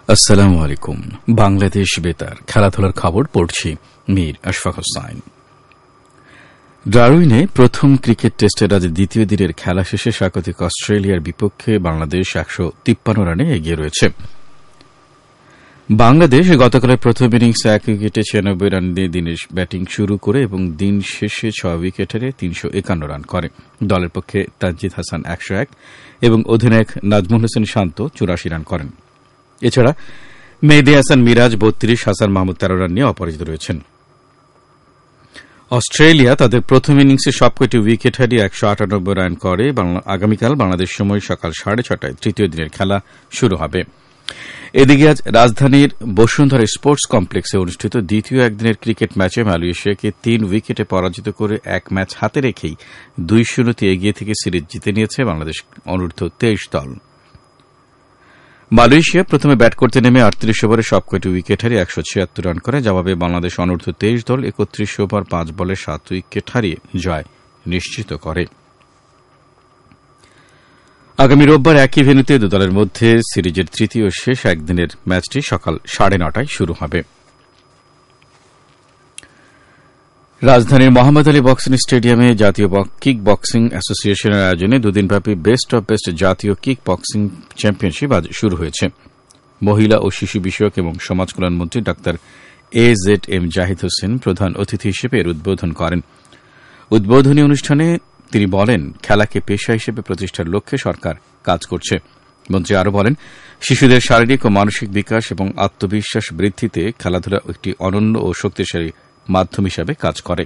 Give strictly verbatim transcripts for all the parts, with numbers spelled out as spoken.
আসসালামু আলাইকুম। বাংলাদেশ বেতার খেলাধুলার খবর পড়ছি মীর আশফাক হোসাইন। ডারউইনে প্রথম ক্রিকেট টেস্টের আজ দ্বিতীয় দিনের খেলা শেষে স্বাগতিক অস্ট্রেলিয়ার বিপক্ষে বাংলাদেশ একশো তিপ্পান্ন রানে এগিয়ে রয়েছে। বাংলাদেশ গতকালের প্রথম ইনিংসে এক উইকেটে ছিয়ানব্বই রান দিয়ে দিনের ব্যাটিং শুরু করে এবং দিন শেষে ছয় উইকেট হারিয়ে তিনশো একান্ন রান করে। দলের পক্ষে তানজিদ হাসান একশো এক এবং অধিনায়ক নাজমুল হোসেন শান্ত চুরাশি রান করেন। এছাড়া মেহেদী হাসান মিরাজ বত্রিশ, হাসান মাহমুদ তেরো রান নিয়ে অপরাজিত রয়েছেন। অস্ট্রেলিয়া তাদের প্রথম ইনিংসে সবকটি উইকেট হারিয়ে একশো আটানব্বই রান করে। আগামীকাল বাংলাদেশ সময় সকাল সাড়ে ছটায় তৃতীয় দিনের খেলা শুরু হবে। এদিকে আজ রাজধানীর বসুন্ধরা স্পোর্টস কমপ্লেক্সে অনুষ্ঠিত দ্বিতীয় একদিনের ক্রিকেট ম্যাচে মালয়েশিয়াকে তিন উইকেটে পরাজিত করে এক ম্যাচ হাতে রেখেই দুই শূন্যতে এগিয়ে থেকে সিরিজ জিতে নিয়েছে বাংলাদেশ অনূর্ধ্ব তেইশ দল। মালয়েশিয়া প্রথমে ব্যাট করতে নেমে আটত্রিশ ওভারে সবকটি উইকেট হারিয়ে একশো ছিয়াত্তর রান করে। জবাবে বাংলাদেশ অনূর্ধ্ব তেইশ দল একত্রিশ ওভার পাঁচ বলে সাত উইকেট হারিয়ে জয় নিশ্চিত করে। আগামী রোববার একই ভেন্যুতে দু দলের মধ্যে সিরিজের তৃতীয় শেষ একদিনের ম্যাচটি সকাল সাড়ে নটায় শুরু হবে। রাজধানীর মোহাম্মদ আলী বক্সিং স্টেডিয়ামে জাতীয় কিক বক্সিং অ্যাসোসিয়েশনের আয়োজনে দুদিনব্যাপী বেস্ট অব বেস্ট জাতীয় কিক বক্সিং চ্যাম্পিয়নশিপ আজ শুরু হয়েছে। মহিলা ও শিশু বিষয়ক এবং সমাজ কল্যাণমন্ত্রী ডা A Z M Zahid Hossain প্রধান অতিথি হিসেবে এর উদ্বোধন করেন। উদ্বোধনী অনুষ্ঠানে তিনি বলেন, খেলাকে পেশা হিসেবে প্রতিষ্ঠার লক্ষ্যে সরকার কাজ করছে। মন্ত্রী আরও বলেন, শিশুদের শারীরিক ও মানসিক বিকাশ এবং আত্মবিশ্বাস বৃদ্ধিতে খেলাধুলা একটি অনন্য ও শক্তিশালী মাধ্যম হিসাবে কাজ করে।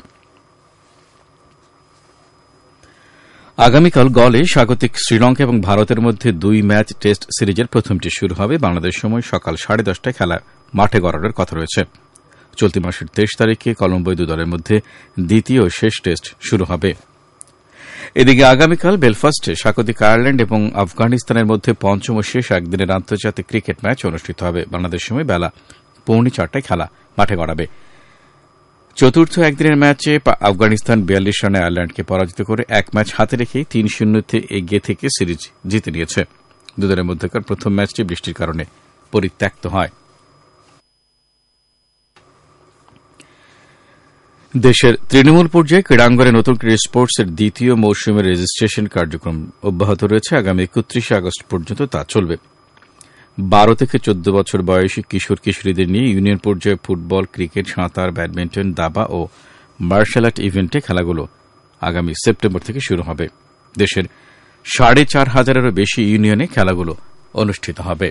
আগামীকাল গলে স্বাগতিক শ্রীলঙ্কা এবং ভারতের মধ্যে দুই ম্যাচ টেস্ট সিরিজের প্রথমটি শুরু হবে। বাংলাদেশ সময় সকাল সাড়ে দশটায় খেলা মাঠে গড়ানোর কথা রয়েছে। চলতি মাসের তেইশ তারিখে কলম্বোয় দু দলের মধ্যে দ্বিতীয় ও শেষ টেস্ট শুরু হবে। এদিকে আগামীকাল বেলফাস্টে স্বাগতিক আয়ারল্যান্ড এবং আফগানিস্তানের মধ্যে পঞ্চম ও শেষ একদিনের আন্তর্জাতিক ক্রিকেট ম্যাচ অনুষ্ঠিত হবে। বাংলাদেশ সময় বেলা পৌনে চারটায় খেলা মাঠে গড়াবে। চতুর্থ একদিনের ম্যাচে আফগানিস্তান বিয়াল্লিশ রানে আয়ারল্যান্ডকে পরাজিত করে এক ম্যাচ হাতে রেখেই তিন শূন্যতে এগিয়ে থেকে সিরিজ জিতে নিয়েছে। দুদলের মধ্যকার প্রথম ম্যাচটি বৃষ্টির কারণে পরিত্যক্ত হয়। দেশের তৃণমূল পর্যায়ে ক্রীড়াঙ্গনে নতুন ক্রীড়া স্পোর্টসের দ্বিতীয় মৌসুমের রেজিস্ট্রেশন কার্যক্রম অব্যাহত রয়েছে। আগামী একত্রিশে আগস্ট পর্যন্ত তা চলবে। বারো থেকে চোদ্দ বছর বয়সী কিশোর কিশোরীদের নিয়ে ইউনিয়ন পর্যায়ে ফুটবল, ক্রিকেট, সাঁতার, ব্যাডমিন্টন, দাবা ও মার্শাল আর্ট ইভেন্টে খেলাগুলো আগামী সেপ্টেম্বর থেকে শুরু হবে। দেশের সাড়ে চার হাজারেরও বেশি ইউনিয়নে খেলাগুলো অনুষ্ঠিত হবে।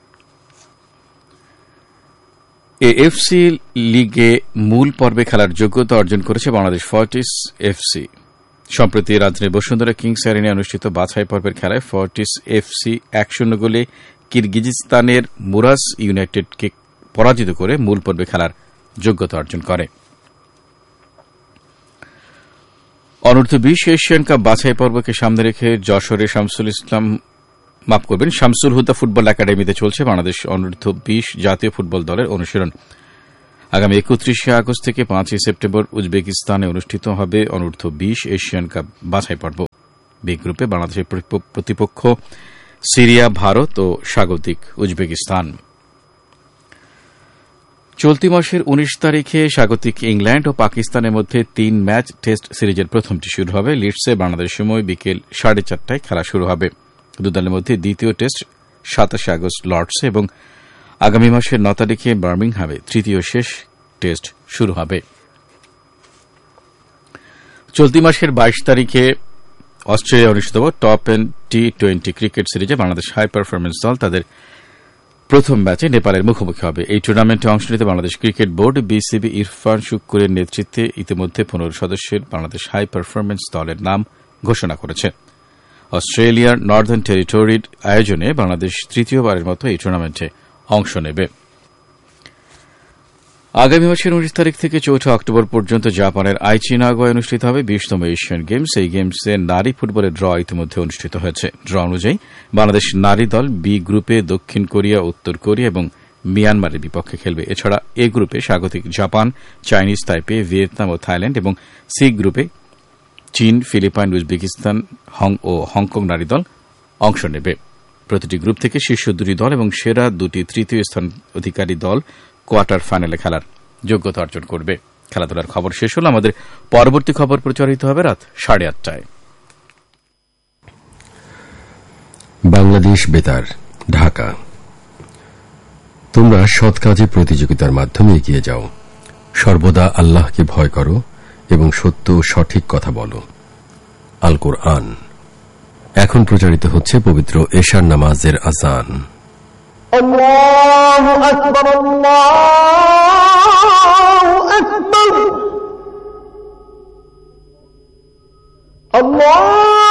এএফসি লিগে মূল পর্বে খেলার যোগ্যতা অর্জন করেছে বাংলাদেশ ফর্টিস এফসি। সম্প্রতি রাজধানীর বসুন্ধরা কিংস অ্যারেনায় অনুষ্ঠিত বাছাই পর্বের খেলায় ফর্টিস এফসি এক শূন্য গোলে কিরগিজস্তানের মুরাস ইউনাইটেডকে পরাজিত করে মূল পর্বে খেলার যোগ্যতা অর্জন করে। অনূর্ধ্ব বিশ এশিয়ান কাপ বাছাই পর্বকে সামনে রেখে যশোরে শামসুল ইসলাম মাফ করবেন শামসুল হুদা ফুটবল একাডেমিতে চলছে বাংলাদেশ অনূর্ধ্ব বিশ জাতীয় ফুটবল দলের অনুশীলন। আগামী একত্রিশে আগস্ট থেকে পাঁচই সেপ্টেম্বর উজবেকিস্তানে অনুষ্ঠিত হবে অনূর্ধ্ব বিশ এশিয়ান কাপ বাছাই পর্ব। বি গ্রুপে বাংলাদেশের প্রতিপক্ষ সিরিয়া, ভারত ও স্বাগতিক উজবেকিস্তান। চলতি মাসের উনিশ তারিখে স্বাগতিক ইংল্যান্ড ও পাকিস্তানের মধ্যে তিন ম্যাচ টেস্ট সিরিজের প্রথমটি শুরু হবে। লিডসে বাংলাদেশ সময় বিকেল সাড়ে চারটায় খেলা শুরু হবে। দুদলের মধ্যে দ্বিতীয় টেস্ট সাতাশে আগস্ট লর্ডসে এবং আগামী মাসের ন তারিখে বার্মিংহামে তৃতীয় শেষ টেস্ট শুরু হবে। চলতি মাসের বাইশ তারিখে অস্ট্রেলিয়া অনুষ্ঠিত top N T twenty cricket সিরিজে বাংলাদেশ হাই পারফরম্যান্স দল তাদের প্রথম ম্যাচে নেপালের মুখোমুখি হবে। এই টুর্নামেন্টে অংশ নিতে Bangladesh cricket board BCB Irfan শুক্কুরের নেতৃত্বে ইতিমধ্যে পনেরো সদস্যের বাংলাদেশ হাই পারফরম্যান্স দলের নাম ঘোষণা করেছে। অস্ট্রেলিয়ার নর্দার্ন টেরিটরির আয়োজনে বাংলাদেশ তৃতীয়বারের মতো এই টুর্নামেন্টে অংশ নেবে। আগামী মাসের উনিশ তারিখ থেকে চৌঠা অক্টোবর পর্যন্ত জাপানের আইচি নাগোয়ায় অনুষ্ঠিত হবে বিশতম এশিয়ান গেমস। এই গেমসে নারী ফুটবলের ড্র ইতিমধ্যে অনুষ্ঠিত হয়েছে। ড্র অনুযায়ী বাংলাদেশ নারী দল বি গ্রুপে দক্ষিণ কোরিয়া, উত্তর কোরিয়া এবং মিয়ানমারের বিপক্ষে খেলবে। এছাড়া এ গ্রুপে স্বাগতিক জাপান, চাইনিজ তাইপে, ভিয়েতনাম ও থাইল্যান্ড এবং সি গ্রুপে চীন, ফিলিপাইন, উজবেকিস্তান ও হংকং নারী দল অংশ নেবে। প্রতিটি গ্রুপ থেকে শীর্ষ দুটি দল এবং সেরা দুটি তৃতীয় স্থান অধিকারী দল কোয়ার্টার ফাইনালে খেলার যোগ্যতা অর্জন করবে। খেলাধুলার খবর শেষ হল। আমাদের পরবর্তী খবর প্রচারিত হবে রাত সাড়ে আটটায়। বাংলাদেশ বেতার, ঢাকা। তোমরা সৎ কাজে প্রতিযোগিতার মাধ্যমে এগিয়ে যাও, সর্বদা আল্লাহকে ভয় করো এবং সত্য ও সঠিক কথা বলো। আল কোরআন। এখন প্রচারিত হচ্ছে পবিত্র এশার নামাজের আযান। আল্লাহু আকবার, আল্লাহু আকবার, আল্লাহ।